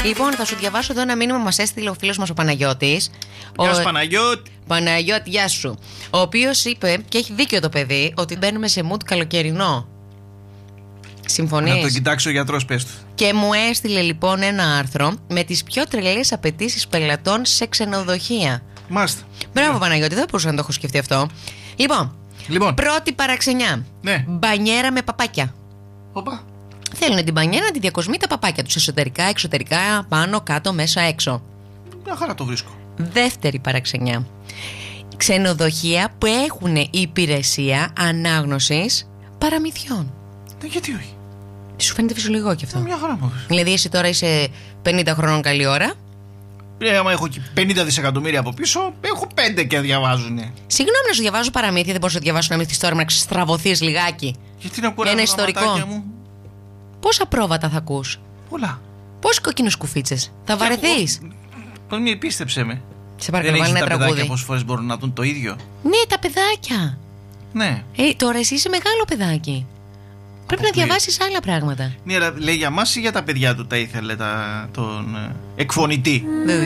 Λοιπόν, θα σου διαβάσω εδώ ένα μήνυμα που μας έστειλε ο φίλος μας ο Παναγιώτης. Γεια σου, Παναγιώτη. Παναγιώτη, γεια σου. Ο οποίος είπε, και έχει δίκιο το παιδί, ότι μπαίνουμε σε mood καλοκαιρινό. Συμφωνείς? Να το κοιτάξει ο γιατρός, πες του. Και μου έστειλε λοιπόν ένα άρθρο με τις πιο τρελές απαιτήσεις πελατών σε ξενοδοχεία. Μάλιστα. Μπράβο, Παναγιώτη, δεν μπορούσα να το έχω σκεφτεί αυτό. Λοιπόν, πρώτη παραξενιά. Ναι. Μπανιέρα με παπάκια. Οπα. Θέλουν την μπανιέρα να τη διακοσμεί τα παπάκια τους, εσωτερικά, εξωτερικά, πάνω, κάτω, μέσα, έξω. Μια χαρά το βρίσκω. Δεύτερη παραξενιά. Ξενοδοχεία που έχουν υπηρεσία ανάγνωσης παραμυθιών. Γιατί όχι? Σου φαίνεται φυσιολογικό και αυτό? Μια χαρά μου. Δηλαδή, εσύ τώρα είσαι 50 χρόνων, καλή ώρα. Άμα έχω και 50 δισεκατομμύρια από πίσω, έχω 5 και διαβάζουνε. Συγγνώμη να σου διαβάζω παραμύθια, δεν μπορείς να διαβάσω ένα μύθι τώρα να ξεστραβωθείς λιγάκι? Γιατί να ακούω ένα ιστορικό? Μου. Πόσα πρόβατα θα ακούς? Πολλά. Πόσοι κοκκίνους κουφίτσες? Θα βαρεθείς? Μην πίστεψε με. Σε παρακαλώ, βάλει ένα τα τραγούδι. παιδάκια πόσες φορές μπορούν να δουν το ίδιο? Ναι, τα παιδάκια. Ναι. Τώρα εσύ είσαι μεγάλο παιδάκι. Πρέπει να διαβάσεις άλλα πράγματα. Ναι, αλλά λέει για μας ή για τα παιδιά του τα ήθελε τον εκφωνητή?